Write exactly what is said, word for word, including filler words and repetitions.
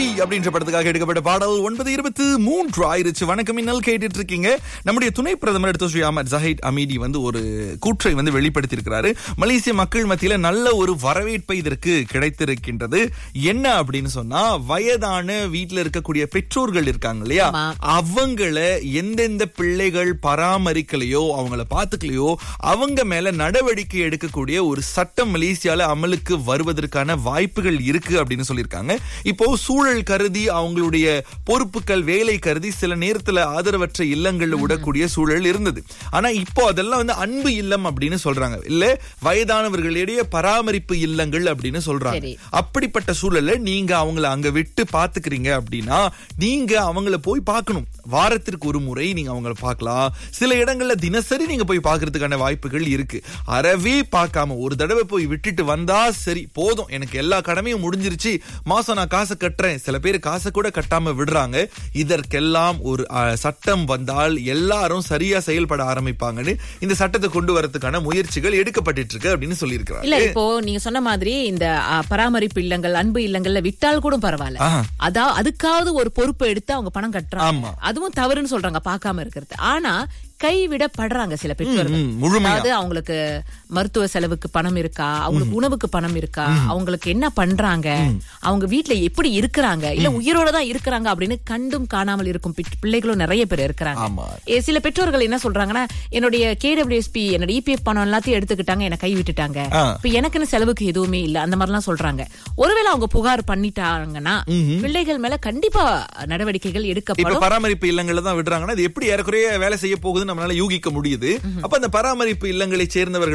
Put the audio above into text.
Baby அப்படின்ற படத்துக்காக எடுக்கப்பட்ட பாடல் ஒன்பது இருபத்தி மூன்று ஆயிருச்சு. வணக்கம் இன்னல் கேட்டுட்டு இருக்கீங்க. நம்முடைய துணை பிரதமர் டத்தோஸ்ரீ அஹ்மத் ஜஹீர் அமீடி வந்து ஒரு கூற்றை வந்து வெளிப்படுத்தி இருக்கிறாரு. மலேசிய மக்கள் மத்தியில நல்ல ஒரு வரவேற்பை இதற்கு கிடைத்திருக்கின்றது. என்ன அப்படின்னு சொன்னா, வயதான வீட்டுல இருக்கக்கூடிய பெற்றோர்கள் இருக்காங்க இல்லையா, அவங்கள எந்தெந்த பிள்ளைகள் பராமரிக்கலையோ அவங்கள பாத்துக்கலையோ அவங்க மேல நடவடிக்கை எடுக்கக்கூடிய ஒரு சட்டம் மலேசியால அமலுக்கு வருவதற்கான வாய்ப்புகள் இருக்கு அப்படின்னு சொல்லியிருக்காங்க. இப்போ சூழல் கருதி அவங்களுடைய பொறுப்புகள் வேலை கருதி சில நேரத்துல ஆதரவற்ற இல்லங்கள்ல விடக்கூடிய சூழல் இருந்தது. ஆனா இப்போ அதெல்லாம் வந்து அன்பு இல்லம் அப்படின்னு சொல்றாங்க, இல்ல வயதானவர்களுடைய பராமரிப்பு இல்லங்கள் அப்படின்னு சொல்றாங்க. அப்படிப்பட்ட சூழல்ல நீங்க அவங்கள அங்க விட்டு பாத்துக்கிறீங்க அப்படின்னா நீங்க அவங்கள போய் பார்க்கணும். வாரத்திற்கு ஒரு முறை நீங்க அவங்கள பார்க்கலாம். சில இடங்கள்ல தினசரி நீங்க போய் பார்க்கறதுக்கான வாய்ப்புகள் இருக்கு. அறவே பார்க்காம ஒரு தடவை போய் விட்டுட்டு வந்தா சரி போதும், எனக்கு எல்லா கடமையும் முடிஞ்சிருச்சு, மாசம் நான் காசை கட்டுறேன். சில பேர் காசை கூட கட்டாம விடுறாங்க. இதற்கெல்லாம் ஒரு சட்டம் வந்தால் எல்லாரும் சரியா செயல்பட ஆரம்பிப்பாங்கன்னு இந்த சட்டத்தை கொண்டு வரதுக்கான முயற்சிகள் எடுக்கப்பட்டு இருக்கு அப்படின்னு சொல்லியிருக்கிறாங்க. இல்ல இப்போ நீங்க சொன்ன மாதிரி இந்த பராமரிப்பு இல்லங்கள் அன்பு இல்லங்கள்ல விட்டால் கூட பரவாயில்ல, அதாவது அதுக்காவது ஒரு பொறுப்பை எடுத்து அவங்க பணம் கட்டுறாங்க. அதுவும் தவறுன்னு சொல்றாங்க பார்க்காம இருக்கிறது. ஆனா கைவிடப்படுறாங்க சில பெற்றோர்கள். அதாவது அவங்களுக்கு மருத்துவ செலவுக்கு பணம் இருக்கா, அவங்களுக்கு உணவுக்கு பணம் இருக்கா, அவங்களுக்கு என்ன பண்றாங்க, அவங்க வீட்டுல எப்படி இருக்கிறாங்க, இல்ல உயிரோட தான் இருக்கிறாங்க அப்படின்னு கண்டும் காணாமல் இருக்கும் பிள்ளைகளும் நிறைய பேர் இருக்கிறாங்க. சில பெற்றோர்கள் என்ன சொல்றாங்கன்னா, என்னுடைய கேடபிள்யூஎஸ்பி என்னோட இபிஎஃப் பணம் எல்லாத்தையும் எடுத்துக்கிட்டாங்க, என்ன கை விட்டுட்டாங்க, இப்ப எனக்குன்னு செலவுக்கு எதுவுமே இல்ல, அந்த மாதிரிலாம் சொல்றாங்க. ஒருவேளை அவங்க புகார் பண்ணிட்டாங்கன்னா பிள்ளைகள் மேல கண்டிப்பா நடவடிக்கைகள் எடுக்கப்படும். பராமரிப்பு இல்லங்கள்ல தான் விடுறாங்கன்னா அது எப்படி ஏறக்குறைய வேலை செய்ய போகுதுன்னு நம்மளால யூகிக்க முடியுது. அப்ப அந்த பராமரிப்பு இல்லங்களை சேர்ந்தவர்கள்